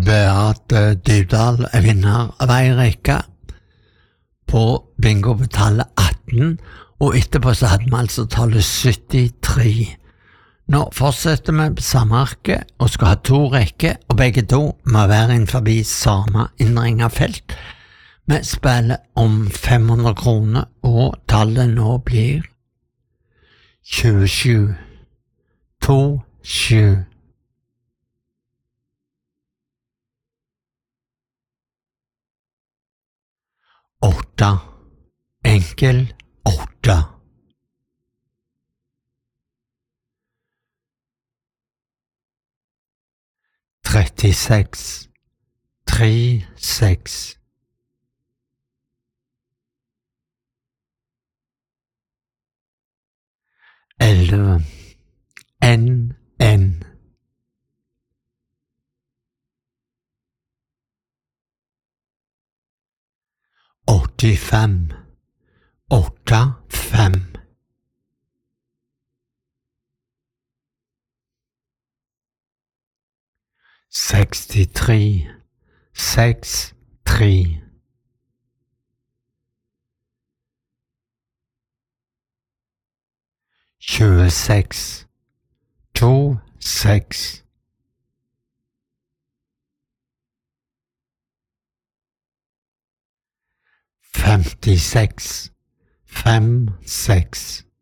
Beate Dybdahl er vinner av ei rekke på bingo på tallet 18, og etterpå så hadde vi altså tallet 73. Nå fortsetter vi på samme arke og skal ha 2 rekker, og begge to må være innenfor samme innringet felt. Vi spiller om 500 kroner, og tallet nå blir 27. 27. 8. Enkel 8. 36. 36. 11. N. 85. 85. 63. 63. 26. 26. 56. 56.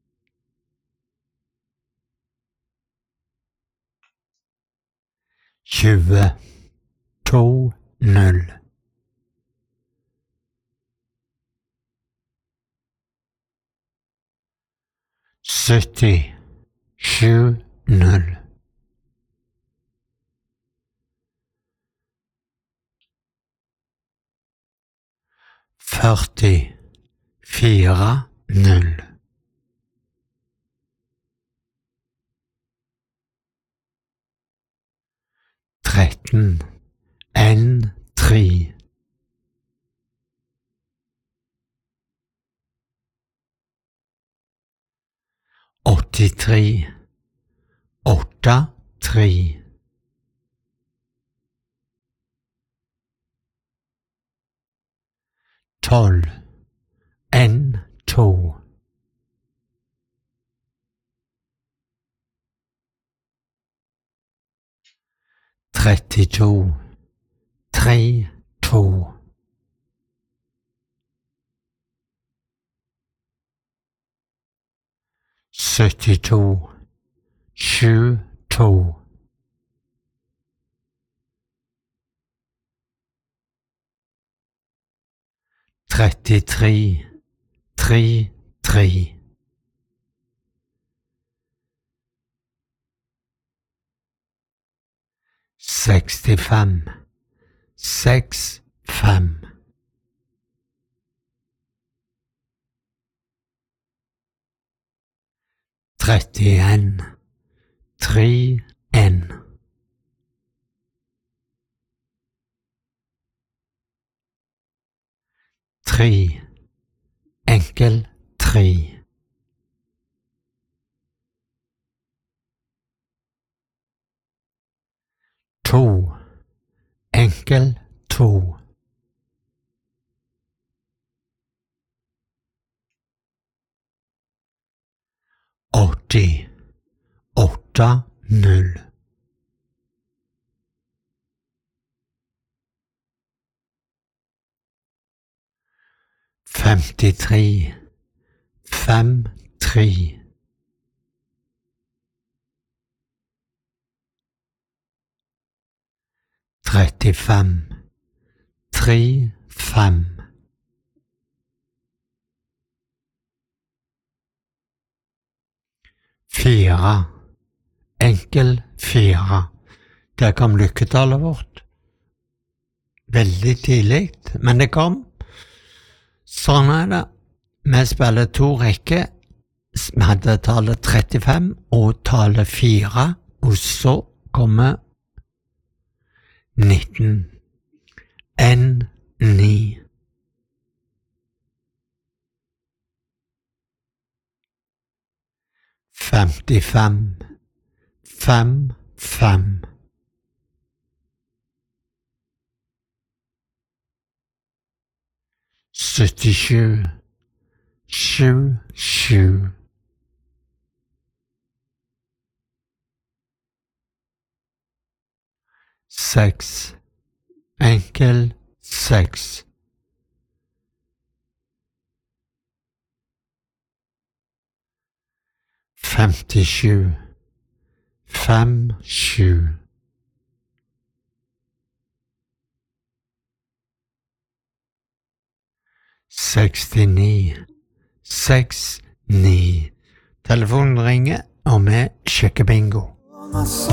20. 2 0. 70. 7 0. 40. 4 0. 13. N 3. 83. 8 3. 12. N 2. 32. 3 2. 72. 7 2. 33. 3 3. 65. 6 5. 31. 3 N. 3. Enkel 3. 2. Enkel 2. 80. 8 0. 53. 5 3. 35. 3 5. 4. Enkel 4. Der kom lykketallet vårt. Veldig tidlig, men det kom. Sånn er det. Vi spiller 2 rekker. Vi hadde tallet 35 og tallet 4, og så kommer 19. N 9. 55. 5 5. 77 77 6 enkel 6 57 5 7 69 6 9. Telefonen ringer, og vi sjekker bingo.